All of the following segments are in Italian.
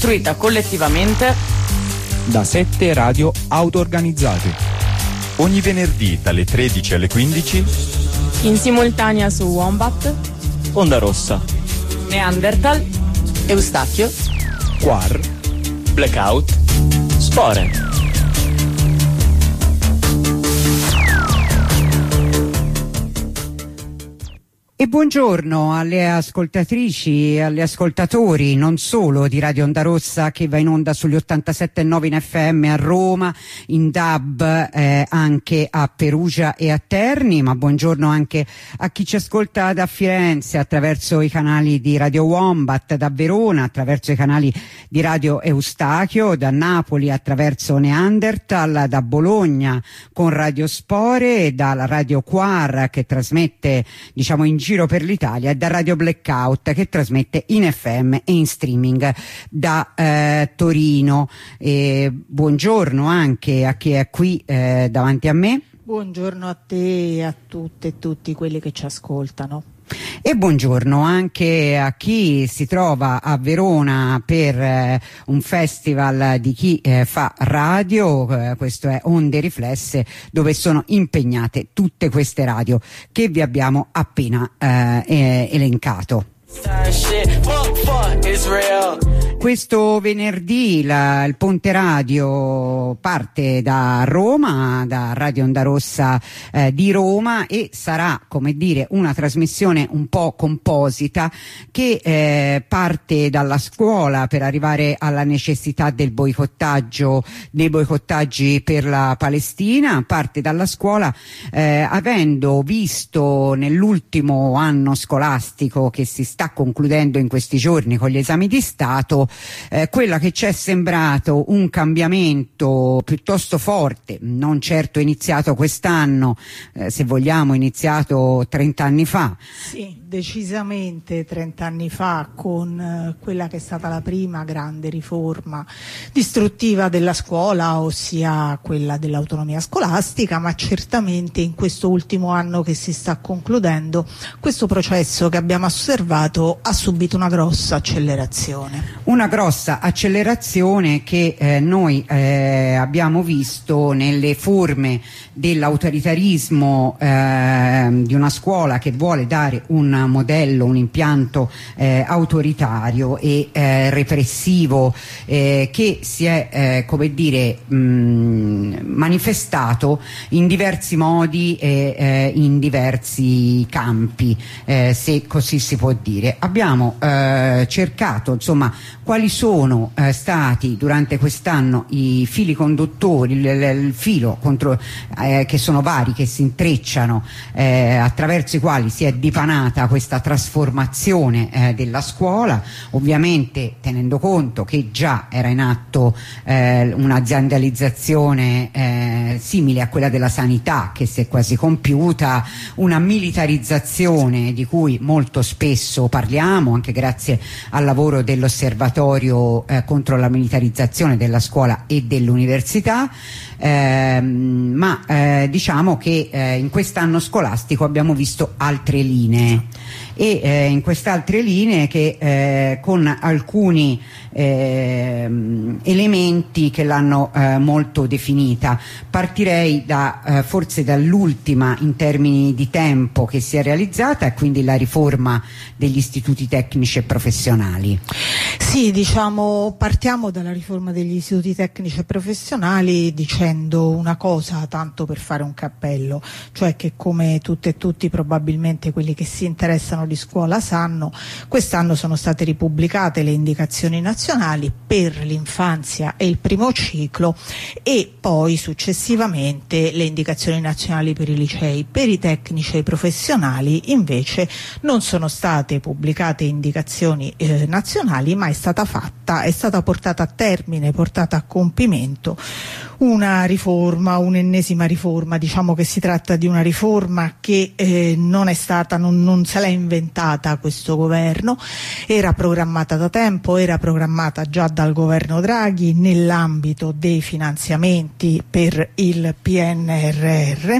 costruita collettivamente da 7 radio auto-organizzate. Ogni venerdì dalle 13 alle 15 in simultanea su Wombat, Onda Rossa, Neanderthal, Eustachio, Quar, Blackout, Spore. E buongiorno alle ascoltatrici e agli ascoltatori non solo di Radio Onda Rossa, che va in onda sugli 87.9 in FM a Roma, in DAB anche a Perugia e a Terni, ma buongiorno anche a chi ci ascolta da Firenze attraverso i canali di Radio Wombat, da Verona attraverso i canali di Radio Eustachio, da Napoli attraverso Neanderthal, da Bologna con Radio Spore e dalla Radio Quar che trasmette in giro per l'Italia, e da Radio Blackout che trasmette in FM e in streaming da Torino. Buongiorno anche a chi è qui davanti a me. Buongiorno a te e a tutte e tutti quelli che ci ascoltano. E buongiorno anche a chi si trova a Verona per un festival di chi fa radio, questo è Onde Riflesse, dove sono impegnate tutte queste radio che vi abbiamo appena elencato. Questo venerdì il Ponte Radio parte da Roma, da Radio Onda Rossa di Roma, e sarà, come dire, una trasmissione un po' composita che parte dalla scuola per arrivare alla necessità del boicottaggio, dei boicottaggi per la Palestina. Parte dalla scuola avendo visto nell'ultimo anno scolastico che si sta concludendo in questi giorni con gli esami di Stato quella che ci è sembrato un cambiamento piuttosto forte, non certo iniziato quest'anno, se vogliamo iniziato 30 anni fa. Sì, decisamente 30 anni fa, con quella che è stata la prima grande riforma distruttiva della scuola, ossia quella dell'autonomia scolastica, ma certamente in questo ultimo anno che si sta concludendo questo processo che abbiamo osservato ha subito una grossa accelerazione. Una grossa accelerazione che noi abbiamo visto nelle forme dell'autoritarismo di una scuola che vuole dare un modello, un impianto autoritario e repressivo che si è manifestato in diversi modi e in diversi campi, se così si può dire. Abbiamo cercato quali sono stati durante quest'anno i fili conduttori, il filo che sono vari, che si intrecciano, attraverso i quali si è dipanata questa trasformazione della scuola, ovviamente tenendo conto che già era in atto un'aziendalizzazione simile a quella della sanità che si è quasi compiuta, una militarizzazione di cui molto spesso parliamo anche grazie al lavoro dell'osservatorio contro la militarizzazione della scuola e dell'università, diciamo che in quest'anno scolastico abbiamo visto altre linee, e in queste altre linee che con alcuni elementi che l'hanno molto definita. Partirei forse dall'ultima in termini di tempo che si è realizzata, e quindi la riforma degli istituti tecnici e professionali. Sì, partiamo dalla riforma degli istituti tecnici e professionali dicendo una cosa, tanto per fare un cappello, cioè che, come tutte e tutti probabilmente quelli che si interessano di scuola sanno, quest'anno sono state ripubblicate le indicazioni nazionali per l'infanzia e il primo ciclo, e poi successivamente le indicazioni nazionali per i licei. Per i tecnici e i professionali invece non sono state pubblicate indicazioni nazionali, ma è stata portata a termine, portata a compimento una riforma, un'ennesima riforma. Diciamo che si tratta di una riforma che non se l'è inventata questo governo, era programmata da tempo, era programmata già dal governo Draghi nell'ambito dei finanziamenti per il PNRR,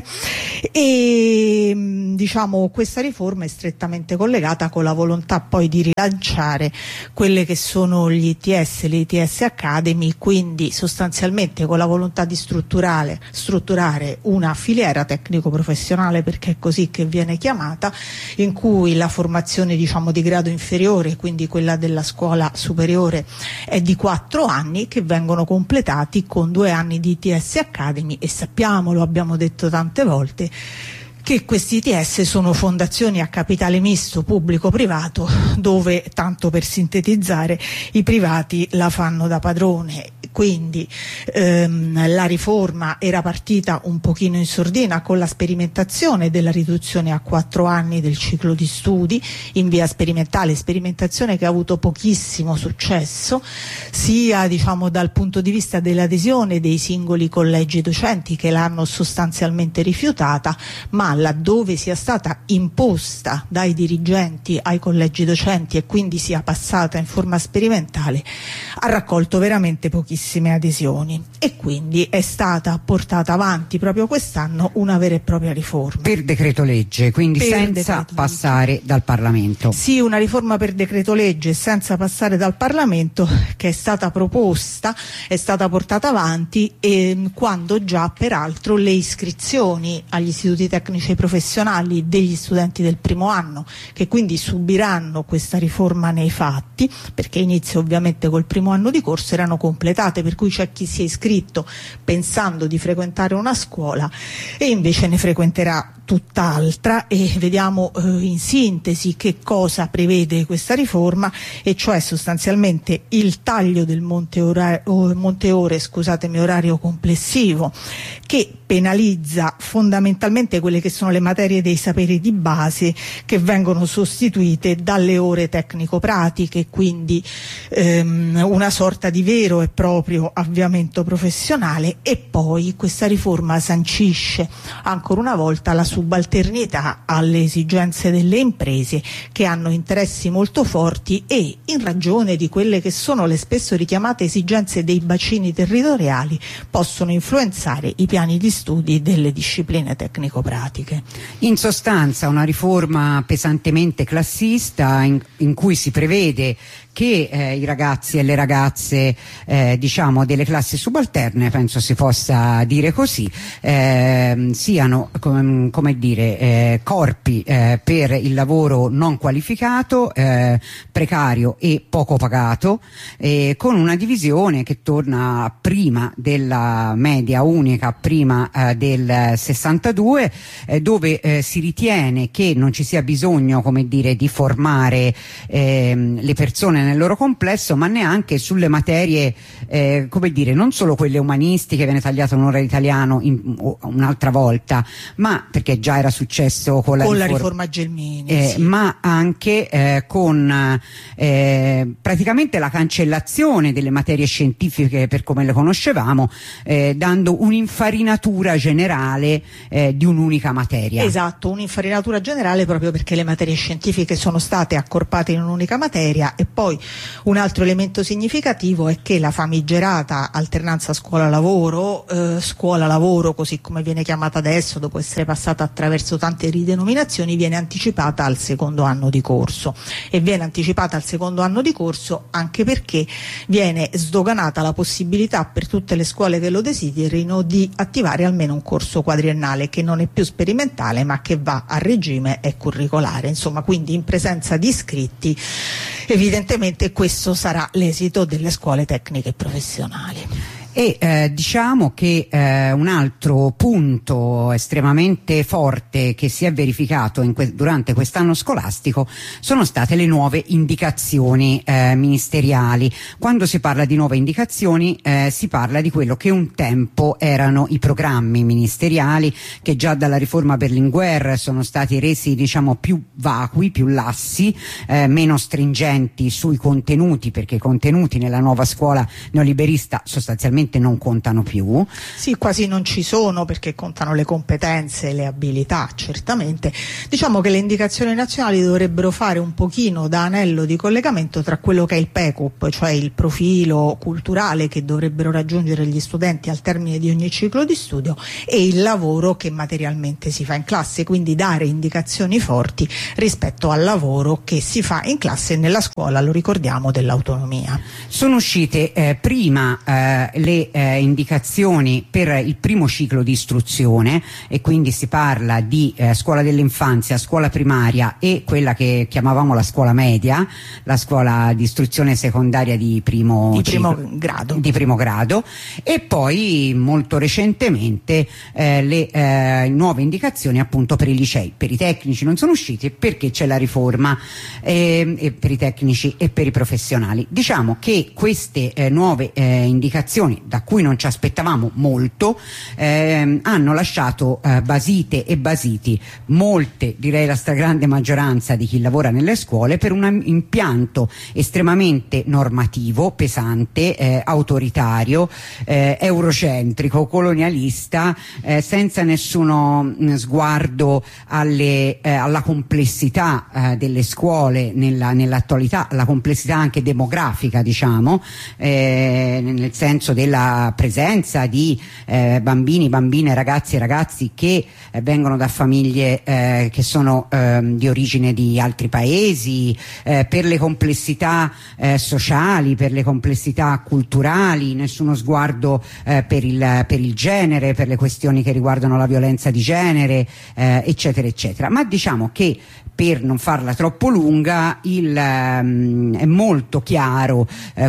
e diciamo questa riforma è strettamente collegata con la volontà poi di rilanciare quelle che sono gli ITS, le ITS Academy, quindi sostanzialmente con la volontà di strutturare una filiera tecnico-professionale, perché è così che viene chiamata, in cui la formazione diciamo di grado inferiore, quindi quella della scuola superiore, è di 4 anni che vengono completati con 2 anni di ITS Academy, e sappiamo, lo abbiamo detto tante volte, che questi ITS sono fondazioni a capitale misto pubblico-privato, dove, tanto per sintetizzare, i privati la fanno da padrone. Quindi la riforma era partita un pochino in sordina con la sperimentazione della riduzione a 4 anni del ciclo di studi in via sperimentale, sperimentazione che ha avuto pochissimo successo, sia diciamo dal punto di vista dell'adesione dei singoli collegi docenti, che l'hanno sostanzialmente rifiutata, ma laddove sia stata imposta dai dirigenti ai collegi docenti e quindi sia passata in forma sperimentale, ha raccolto veramente pochissime adesioni, e quindi è stata portata avanti proprio quest'anno una vera e propria riforma per decreto legge, quindi senza passare dal Parlamento. Sì, una riforma per decreto legge senza passare dal Parlamento, che è stata proposta, è stata portata avanti, e quando già peraltro le iscrizioni agli istituti tecnici professionali degli studenti del primo anno, che quindi subiranno questa riforma nei fatti, perché inizia ovviamente col primo anno di corso, erano completate, per cui c'è chi si è iscritto pensando di frequentare una scuola e invece ne frequenterà tutt'altra. E vediamo in sintesi che cosa prevede questa riforma, e cioè sostanzialmente il taglio del monte ore orario complessivo, che penalizza fondamentalmente quelle che sono le materie dei saperi di base, che vengono sostituite dalle ore tecnico-pratiche, quindi una sorta di vero e proprio avviamento professionale. E poi questa riforma sancisce ancora una volta la subalternità alle esigenze delle imprese, che hanno interessi molto forti e, in ragione di quelle che sono le spesso richiamate esigenze dei bacini territoriali, possono influenzare i piani di studi delle discipline tecnico-pratiche. In sostanza una riforma pesantemente classista, in cui si prevede che i ragazzi e le ragazze diciamo delle classi subalterne, penso si possa dire così, siano come dire corpi per il lavoro non qualificato, precario e poco pagato, con una divisione che torna prima della media unica, prima del 62, dove si ritiene che non ci sia bisogno, come dire, di formare le persone nel loro complesso, ma neanche sulle materie come dire, non solo quelle umanistiche, viene tagliata un'ora di italiano un'altra volta, ma perché già era successo con la riforma Gelmini, sì, ma anche con praticamente la cancellazione delle materie scientifiche per come le conoscevamo, dando un'infarinatura generale di un'unica materia. Esatto, un'infarinatura generale, proprio perché le materie scientifiche sono state accorpate in un'unica materia. E poi un altro elemento significativo è che la famigerata alternanza scuola-lavoro, così come viene chiamata adesso, dopo essere passata attraverso tante ridenominazioni, viene anticipata al secondo anno di corso. E viene anticipata al secondo anno di corso anche perché viene sdoganata la possibilità per tutte le scuole che lo desiderino di attivare almeno un corso quadriennale, che non è più sperimentale ma che va a regime, è curricolare. Insomma, quindi in presenza di iscritti evidentemente questo sarà l'esito delle scuole tecniche e professionali. E diciamo che un altro punto estremamente forte che si è verificato durante quest'anno scolastico sono state le nuove indicazioni ministeriali. Quando si parla di nuove indicazioni si parla di quello che un tempo erano i programmi ministeriali, che già dalla riforma Berlinguer sono stati resi, diciamo, più vacui, più lassi, meno stringenti sui contenuti, perché i contenuti nella nuova scuola neoliberista sostanzialmente praticamente non contano più. Sì, quasi non ci sono, perché contano le competenze e le abilità, certamente. Diciamo che le indicazioni nazionali dovrebbero fare un pochino da anello di collegamento tra quello che è il PECUP, cioè il profilo culturale che dovrebbero raggiungere gli studenti al termine di ogni ciclo di studio, e il lavoro che materialmente si fa in classe, quindi dare indicazioni forti rispetto al lavoro che si fa in classe e nella scuola, lo ricordiamo, dell'autonomia. Sono uscite prima le indicazioni per il primo ciclo di istruzione, e quindi si parla di scuola dell'infanzia, scuola primaria e quella che chiamavamo la scuola media, la scuola di istruzione secondaria di primo grado, e poi molto recentemente le nuove indicazioni appunto per i licei. Per i tecnici non sono usciti perché c'è la riforma, e per i tecnici e per i professionali. Diciamo che queste nuove indicazioni, da cui non ci aspettavamo molto, hanno lasciato basite e basiti molte, direi la stragrande maggioranza di chi lavora nelle scuole, per un impianto estremamente normativo, pesante, autoritario, eurocentrico, colonialista, senza nessuno sguardo alla complessità delle scuole nell'attualità, la complessità anche demografica, diciamo, nel senso della presenza di bambini, bambine, ragazzi e ragazzi che vengono da famiglie che sono di origine di altri paesi, per le complessità sociali, per le complessità culturali, nessuno sguardo per il genere, per le questioni che riguardano la violenza di genere, eccetera eccetera. Ma diciamo che, per non farla troppo lunga, è molto chiaro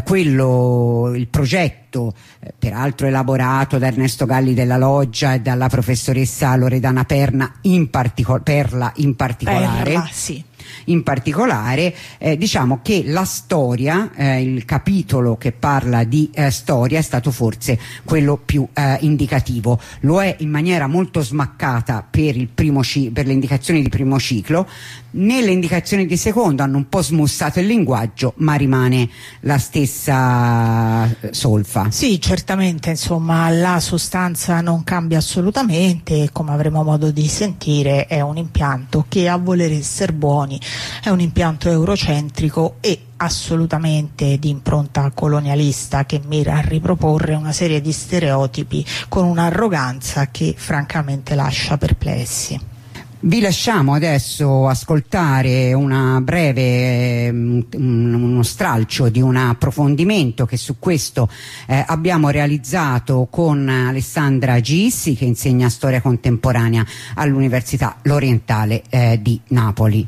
il progetto, peraltro elaborato da Ernesto Galli della Loggia e dalla professoressa Loredana Perla in particolare. Sì. In particolare, diciamo che la storia, il capitolo che parla di storia, è stato forse quello più indicativo. Lo è in maniera molto smaccata per le indicazioni di primo ciclo. Nelle indicazioni di secondo hanno un po' smussato il linguaggio, ma rimane la stessa solfa. Sì, certamente, insomma, la sostanza non cambia assolutamente, come avremo modo di sentire è un impianto che, a voler essere buoni, è un impianto eurocentrico e assolutamente di impronta colonialista, che mira a riproporre una serie di stereotipi con un'arroganza che francamente lascia perplessi. Vi lasciamo adesso ascoltare una breve uno stralcio di un approfondimento che su questo abbiamo realizzato con Alessandra Gissi, che insegna storia contemporanea all'Università L'Orientale di Napoli.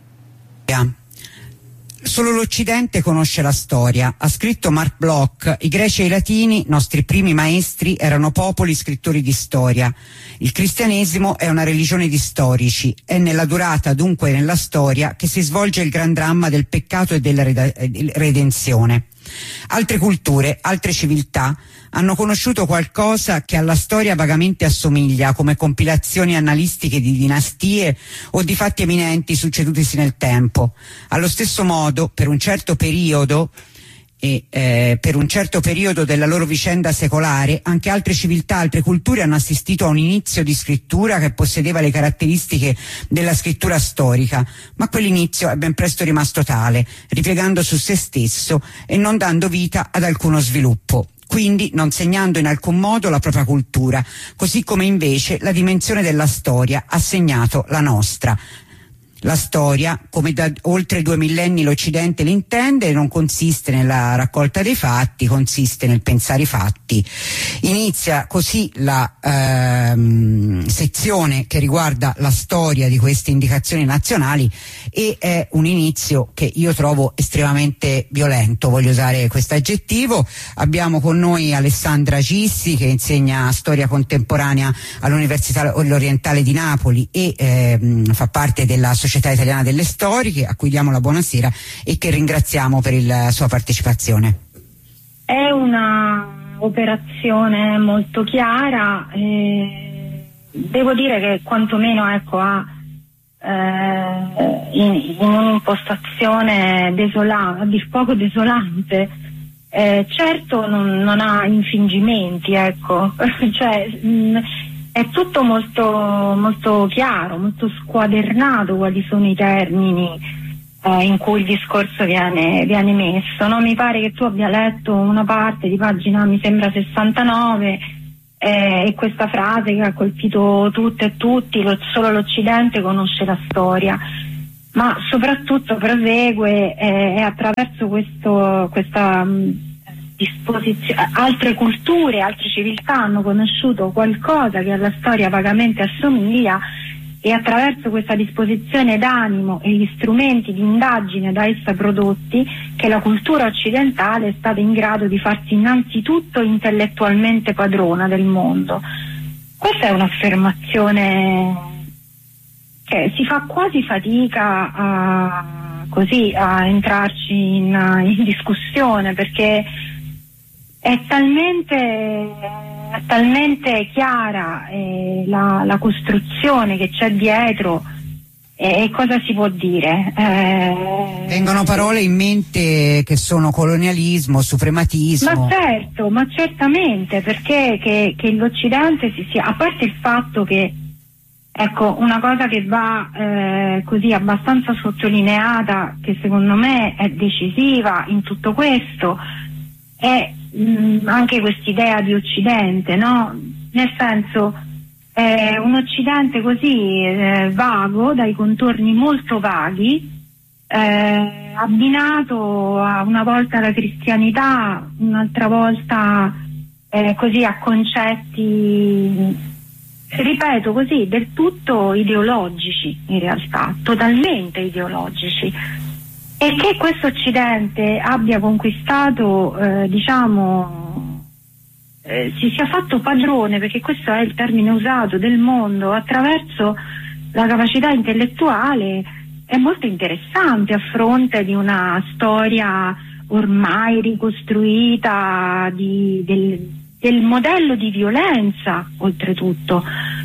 Solo l'Occidente conosce la storia. Ha scritto Mark Bloch: i greci e i latini, nostri primi maestri, erano popoli scrittori di storia. Il cristianesimo è una religione di storici. È nella durata, dunque nella storia, che si svolge il gran dramma del peccato e della redenzione. Altre culture, altre civiltà hanno conosciuto qualcosa che alla storia vagamente assomiglia, come compilazioni annalistiche di dinastie o di fatti eminenti succedutisi nel tempo. Allo stesso modo, per un certo periodo della loro vicenda secolare, anche altre civiltà, altre culture hanno assistito a un inizio di scrittura che possedeva le caratteristiche della scrittura storica, ma quell'inizio è ben presto rimasto tale, ripiegando su se stesso e non dando vita ad alcuno sviluppo, quindi non segnando in alcun modo la propria cultura, così come invece la dimensione della storia ha segnato la nostra. La storia, come da oltre 2 millenni l'Occidente l'intende, non consiste nella raccolta dei fatti, consiste nel pensare i fatti. Inizia così la sezione che riguarda la storia di queste indicazioni nazionali, e è un inizio che io trovo estremamente violento, voglio usare questo aggettivo. Abbiamo con noi Alessandra Gissi, che insegna storia contemporanea all'Università L'Orientale di Napoli e fa parte della Società Italiana delle Storiche, a cui diamo la buonasera e che ringraziamo per la sua partecipazione. È una operazione molto chiara, devo dire che quantomeno ha in un'impostazione a dir poco desolante certo non ha infingimenti, ecco. Cioè, è tutto molto, molto chiaro, molto squadernato quali sono i termini in cui il discorso viene messo, no? Mi pare che tu abbia letto una parte di pagina, mi sembra 69, e questa frase che ha colpito tutte e tutti: solo l'Occidente conosce la storia. Ma soprattutto prosegue, e attraverso questa disposizione, altre culture, altre civiltà hanno conosciuto qualcosa che alla storia vagamente assomiglia, e attraverso questa disposizione d'animo e gli strumenti di indagine da essa prodotti, che la cultura occidentale è stata in grado di farsi innanzitutto intellettualmente padrona del mondo. Questa è un'affermazione che si fa quasi fatica a entrarci in discussione, perché è talmente chiara la costruzione che c'è dietro, e cosa si può dire? Vengono parole in mente che sono colonialismo, suprematismo. Ma certo, ma certamente, perché che l'Occidente a parte il fatto che, ecco, una cosa che va così abbastanza sottolineata, che secondo me è decisiva in tutto questo, è anche quest'idea di Occidente, no? Nel senso, un Occidente così vago, dai contorni molto vaghi, abbinato una volta alla cristianità, un'altra volta così a concetti, ripeto così, del tutto ideologici, in realtà, totalmente ideologici. E che questo Occidente abbia conquistato, si sia fatto padrone, perché questo è il termine usato, del mondo attraverso la capacità intellettuale, è molto interessante a fronte di una storia ormai ricostruita del modello di violenza, oltretutto.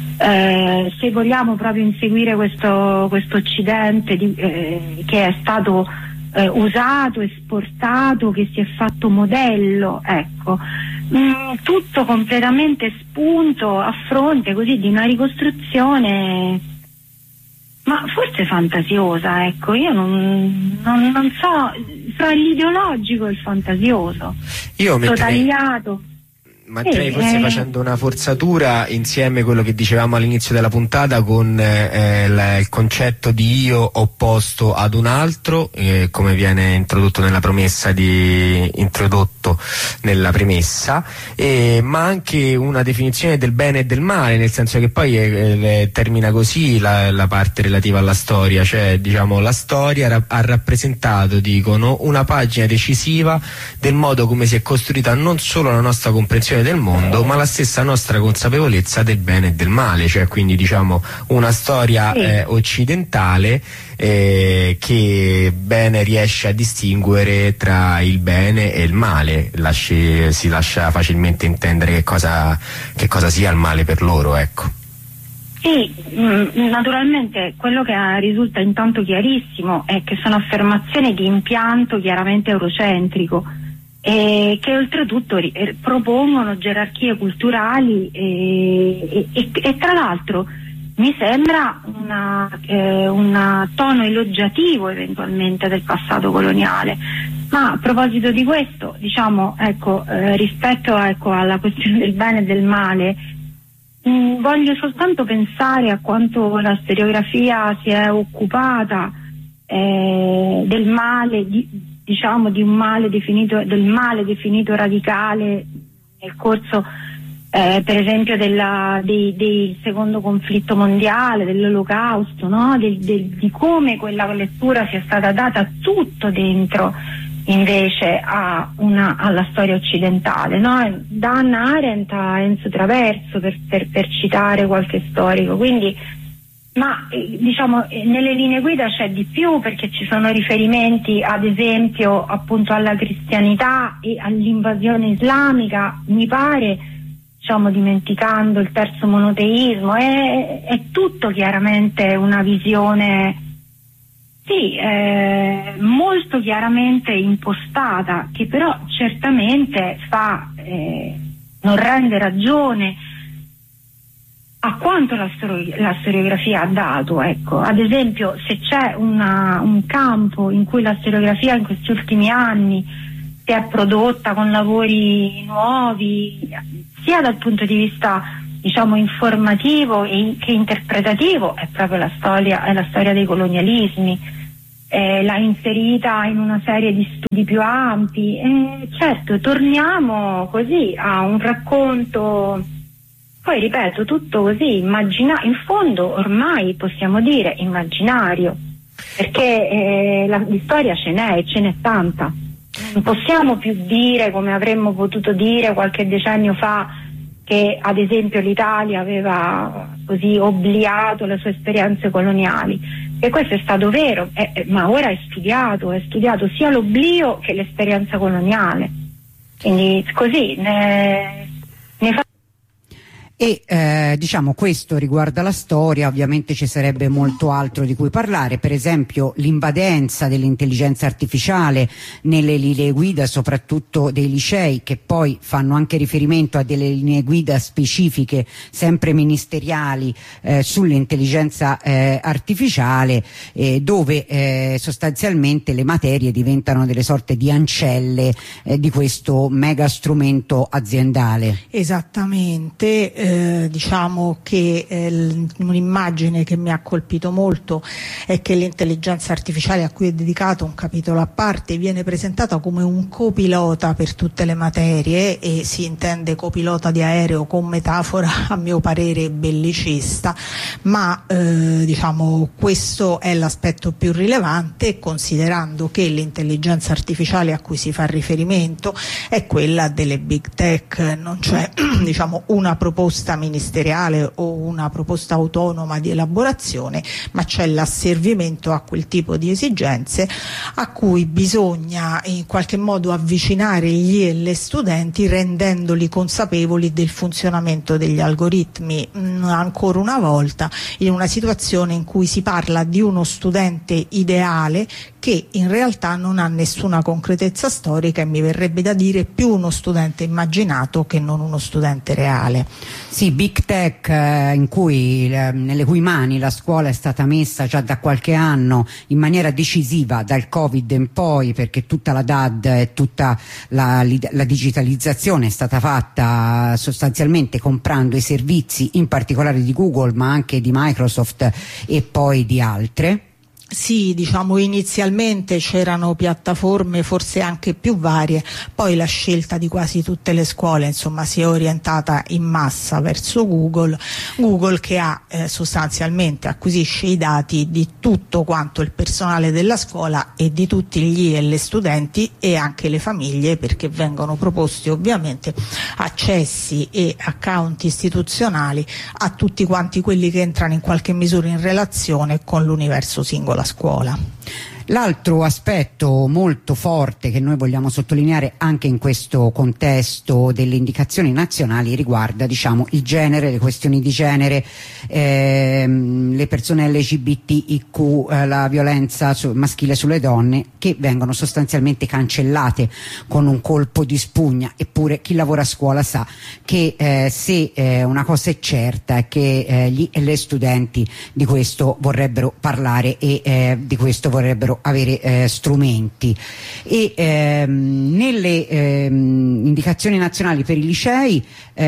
Se vogliamo proprio inseguire questo Occidente che è stato usato, esportato, che si è fatto modello, ecco, tutto completamente spunto a fronte così di una ricostruzione, ma forse fantasiosa, ecco. Io non so, fra l'ideologico e il fantasioso, totagliato. Manterrei forse facendo una forzatura insieme a quello che dicevamo all'inizio della puntata con il concetto di io opposto ad un altro, come viene introdotto nella promessa introdotto nella premessa, ma anche una definizione del bene e del male, nel senso che poi termina così la parte relativa alla storia, cioè diciamo la storia ha rappresentato, dicono, una pagina decisiva del modo come si è costruita non solo la nostra comprensione del mondo, ma la stessa nostra consapevolezza del bene e del male, cioè quindi diciamo una storia occidentale che bene riesce a distinguere tra il bene e il male, si lascia facilmente intendere che cosa sia il male per loro, ecco. Sì, naturalmente quello che risulta intanto chiarissimo è che sono affermazioni di impianto chiaramente eurocentrico, che oltretutto propongono gerarchie culturali e tra l'altro mi sembra un tono elogiativo eventualmente del passato coloniale. Ma a proposito di questo, diciamo, ecco, rispetto alla questione del bene e del male, voglio soltanto pensare a quanto la storiografia si è occupata del male, diciamo di un male definito, del male definito radicale nel corso per esempio del secondo conflitto mondiale, dell'Olocausto, no? Di come quella lettura sia stata data tutto dentro invece alla storia occidentale, no? Da Hannah Arendt a Enzo Traverso, per citare qualche storico. Quindi, ma diciamo nelle linee guida c'è di più, perché ci sono riferimenti ad esempio appunto alla cristianità e all'invasione islamica, mi pare, diciamo, dimenticando il terzo monoteismo. È tutto chiaramente una visione Sì, molto chiaramente impostata, che però certamente non rende ragione a quanto la storiografia ha dato. Ecco, ad esempio, se c'è un campo in cui la storiografia in questi ultimi anni si è prodotta con lavori nuovi, sia dal punto di vista diciamo informativo che interpretativo, è proprio la storia dei colonialismi. L'ha inserita in una serie di studi più ampi e certo torniamo così a un racconto, poi ripeto, tutto così in fondo ormai possiamo dire immaginario, perché di storia ce n'è tanta. Non possiamo più dire, come avremmo potuto dire qualche decennio fa, che ad esempio l'Italia aveva così obliato le sue esperienze coloniali, e questo è stato vero, ma ora è studiato sia l'oblio che l'esperienza coloniale, quindi così ne fa. E diciamo questo riguarda la storia, ovviamente ci sarebbe molto altro di cui parlare, per esempio l'invadenza dell'intelligenza artificiale nelle linee guida, soprattutto dei licei, che poi fanno anche riferimento a delle linee guida specifiche, sempre ministeriali, sull'intelligenza artificiale, dove sostanzialmente le materie diventano delle sorte di ancelle di questo mega strumento aziendale. Esattamente. Diciamo che un'immagine che mi ha colpito molto è che l'intelligenza artificiale, a cui è dedicato un capitolo a parte, viene presentata come un copilota per tutte le materie, e si intende copilota di aereo con metafora a mio parere bellicista, ma diciamo questo è l'aspetto più rilevante, considerando che l'intelligenza artificiale a cui si fa riferimento è quella delle big tech, non c'è diciamo una proposta ministeriale o una proposta autonoma di elaborazione, ma c'è l'asservimento a quel tipo di esigenze a cui bisogna in qualche modo avvicinare gli e le studenti, rendendoli consapevoli del funzionamento degli algoritmi. Ancora una volta in una situazione in cui si parla di uno studente ideale che in realtà non ha nessuna concretezza storica, e mi verrebbe da dire più uno studente immaginato che non uno studente reale. Sì, big tech nelle cui mani la scuola è stata messa già da qualche anno in maniera decisiva dal Covid in poi, perché tutta la DAD e tutta la digitalizzazione è stata fatta sostanzialmente comprando i servizi, in particolare di Google, ma anche di Microsoft e poi di altre. Sì, diciamo inizialmente c'erano piattaforme forse anche più varie, poi la scelta di quasi tutte le scuole insomma si è orientata in massa verso Google che ha sostanzialmente acquisisce i dati di tutto quanto il personale della scuola e di tutti gli e le studenti e anche le famiglie, perché vengono proposti ovviamente accessi e account istituzionali a tutti quanti quelli che entrano in qualche misura in relazione con l'universo singolo a scuola. L'altro aspetto molto forte che noi vogliamo sottolineare anche in questo contesto delle indicazioni nazionali riguarda, diciamo, il genere, le questioni di genere, le persone LGBTIQ, la violenza maschile sulle donne, che vengono sostanzialmente cancellate con un colpo di spugna. Eppure chi lavora a scuola sa che se una cosa è certa è che gli e le studenti di questo vorrebbero parlare e di questo vorrebbero avere strumenti, e nelle indicazioni nazionali per i licei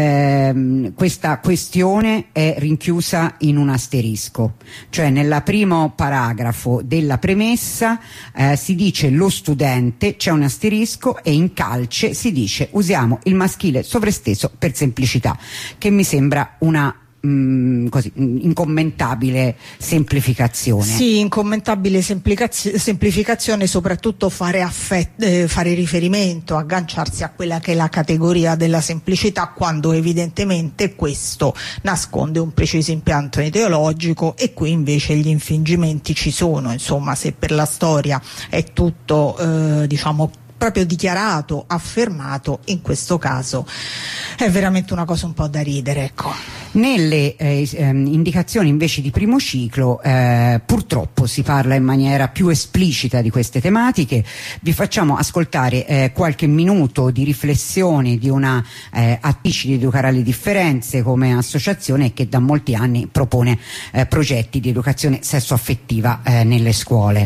questa questione è rinchiusa in un asterisco, cioè nel primo paragrafo della premessa si dice lo studente, c'è un asterisco, e in calce si dice usiamo il maschile sovresteso per semplicità, che mi sembra una così incommentabile semplificazione. Sì, incommentabile semplificazione, soprattutto fare riferimento, agganciarsi a quella che è la categoria della semplicità, quando evidentemente questo nasconde un preciso impianto ideologico, e qui invece gli infingimenti ci sono. Insomma, se per la storia è tutto diciamo proprio dichiarato, affermato, in questo caso è veramente una cosa un po' da ridere, ecco. Nelle indicazioni invece di primo ciclo purtroppo si parla in maniera più esplicita di queste tematiche. Vi facciamo ascoltare qualche minuto di riflessione di una Attici di Educare alle Differenze come associazione che da molti anni propone progetti di educazione sessuaffettiva nelle scuole.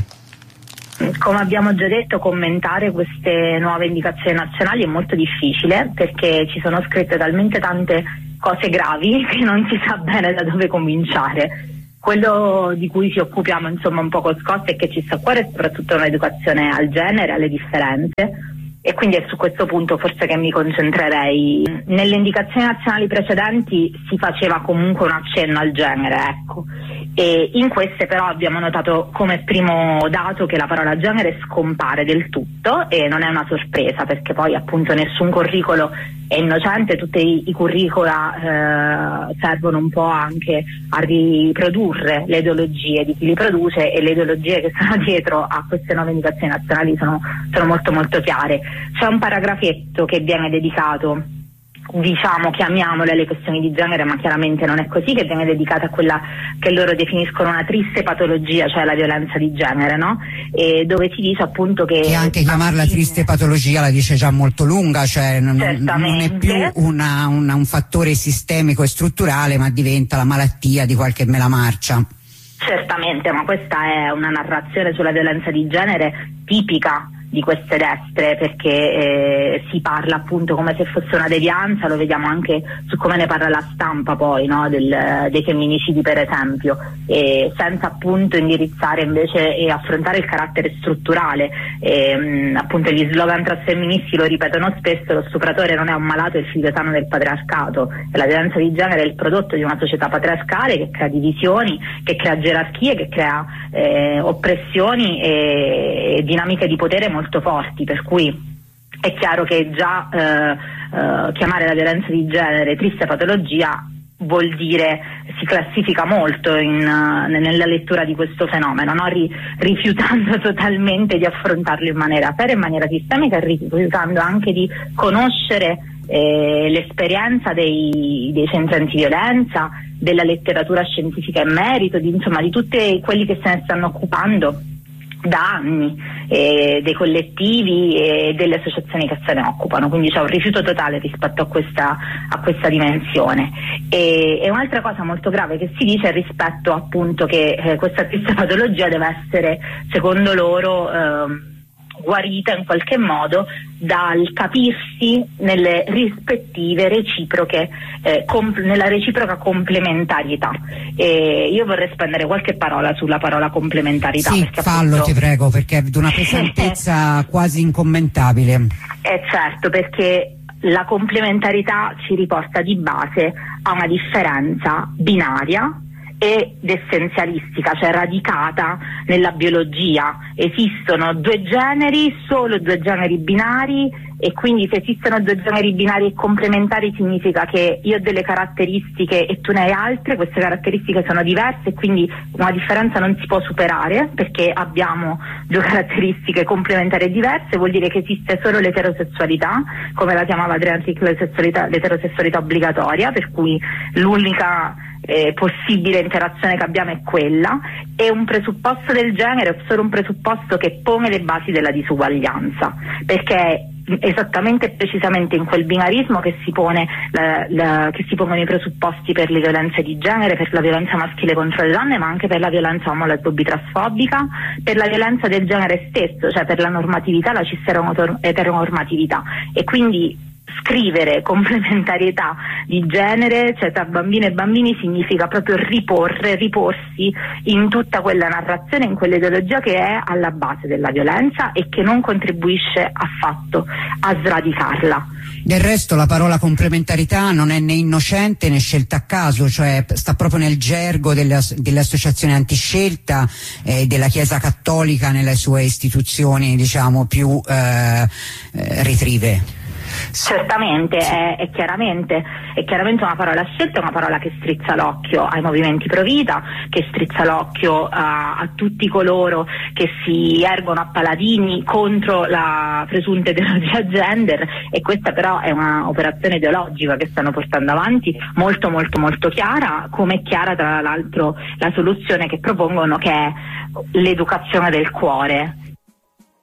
Come abbiamo già detto, commentare queste nuove indicazioni nazionali è molto difficile perché ci sono scritte talmente tante cose gravi che non si sa bene da dove cominciare. Quello di cui ci occupiamo insomma un po' coscosse e che ci sta a cuore è soprattutto un'educazione al genere, alle differenze, e quindi è su questo punto forse che mi concentrerei. Nelle indicazioni nazionali precedenti si faceva comunque un accenno al genere, ecco, e in queste però abbiamo notato come primo dato che la parola genere scompare del tutto, e non è una sorpresa perché poi appunto nessun curricolo è innocente, tutti i curricula servono un po' anche a riprodurre le ideologie di chi li produce, e le ideologie che sono dietro a queste nuove indicazioni nazionali sono molto molto chiare. C'è un paragrafetto che viene dedicato, diciamo, chiamiamole le questioni di genere, ma chiaramente non è così, che viene dedicata a quella che loro definiscono una triste patologia, cioè la violenza di genere, no? E dove si dice appunto che... E anche chiamarla triste patologia la dice già molto lunga, cioè non è più un fattore sistemico e strutturale, ma diventa la malattia di qualche melamarcia. Certamente, ma questa è una narrazione sulla violenza di genere tipica di queste destre, perché si parla appunto come se fosse una devianza, lo vediamo anche su come ne parla la stampa poi, no? Dei femminicidi per esempio, e senza appunto indirizzare invece e affrontare il carattere strutturale. Appunto gli slogan trasfemministi lo ripetono spesso: lo stupratore non è un malato, è il figlio sano del patriarcato, e la violenza di genere è il prodotto di una società patriarcale che crea divisioni, che crea gerarchie, che crea oppressioni e dinamiche di potere molto forti, per cui è chiaro che già chiamare la violenza di genere triste patologia vuol dire si classifica molto nella lettura di questo fenomeno, no? Rifiutando totalmente di affrontarlo in maniera seria, in maniera sistemica, e rifiutando anche di conoscere l'esperienza dei centri antiviolenza, della letteratura scientifica in merito, di tutti quelli che se ne stanno occupando da anni, dei collettivi e delle associazioni che se ne occupano. Quindi c'è un rifiuto totale rispetto a questa dimensione. E un'altra cosa molto grave che si dice è rispetto appunto che questa triste patologia deve essere, secondo loro, guarita in qualche modo dal capirsi nelle rispettive reciproche, nella reciproca complementarietà. Io vorrei spendere qualche parola sulla parola complementarietà. Sì, perché fallo, appunto, ti prego, perché è di una pesantezza quasi incommentabile. Certo, perché la complementarità ci riporta di base a una differenza binaria ed essenzialistica, cioè radicata nella biologia. Esistono due generi, solo due generi binari, e quindi se esistono due generi binari e complementari significa che io ho delle caratteristiche e tu ne hai altre, queste caratteristiche sono diverse e quindi una differenza non si può superare perché abbiamo due caratteristiche complementari e diverse. Vuol dire che esiste solo l'eterosessualità, come la chiamava Adrian Tick, l'eterosessualità obbligatoria, per cui l'unica possibile interazione che abbiamo è quella, e un presupposto del genere è solo un presupposto che pone le basi della disuguaglianza, perché è esattamente e precisamente in quel binarismo che si pone che si pongono i presupposti per le violenze di genere, per la violenza maschile contro le donne, ma anche per la violenza omolesbo-bitrasfobica, per la violenza del genere stesso, cioè per la normatività, la cis-eteronormatività. E quindi scrivere complementarietà di genere, cioè tra bambine e bambini, significa proprio riporsi in tutta quella narrazione, in quell'ideologia che è alla base della violenza e che non contribuisce affatto a sradicarla. Del resto la parola complementarità non è né innocente né scelta a caso, cioè sta proprio nel gergo delle associazioni antiscelta, della Chiesa Cattolica nelle sue istituzioni, diciamo, più retrive. Certamente, è chiaramente una parola scelta, una parola che strizza l'occhio ai movimenti pro vita, che strizza l'occhio a tutti coloro che si ergono a paladini contro la presunta ideologia gender, e questa però è una operazione ideologica che stanno portando avanti, molto molto molto chiara, come è chiara tra l'altro la soluzione che propongono, che è l'educazione del cuore.